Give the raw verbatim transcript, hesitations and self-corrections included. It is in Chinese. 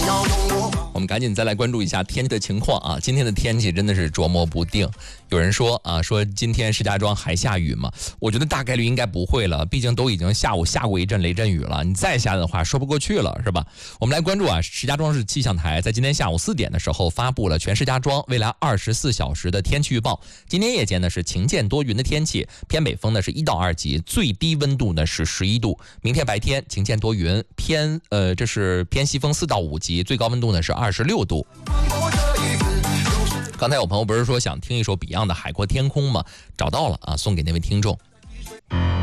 我们赶紧再来关注一下天气的情况啊！今天的天气真的是捉摸不定。有人说啊，说今天石家庄还下雨吗？我觉得大概率应该不会了，毕竟都已经下午下过一阵雷阵雨了，你再下的话说不过去了，是吧？我们来关注啊，石家庄市气象台在今天下午四点的时候发布了全石家庄未来二十四小时的天气预报。今天夜间呢是晴间多云的天气，偏北风呢是一到二级，最低温度呢是十一度。明天白天晴间多云，偏呃这是偏西风四到五级，最高温度呢是二十六度。刚才有朋友不是说想听一首 Beyond 的《海阔天空》吗？找到了啊，送给那位听众。